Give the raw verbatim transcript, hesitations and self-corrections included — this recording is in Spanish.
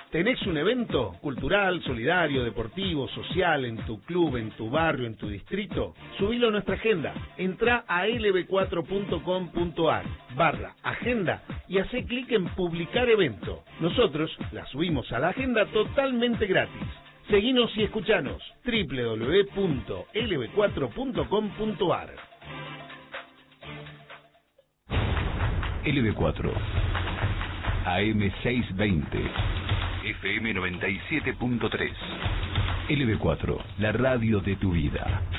¿Tenés un evento cultural, solidario, deportivo, social, en tu club, en tu barrio, en tu distrito? Subilo a nuestra agenda. Entrá a l b cuatro punto com punto a r barra agenda y hacé clic en publicar evento. Nosotros la subimos a la agenda totalmente gratis. Seguinos y escuchanos. doble u doble u doble u punto l b cuatro punto com punto a r. L B cuatro A M seiscientos veinte F M noventa y siete punto tres L B cuatro, la radio de tu vida.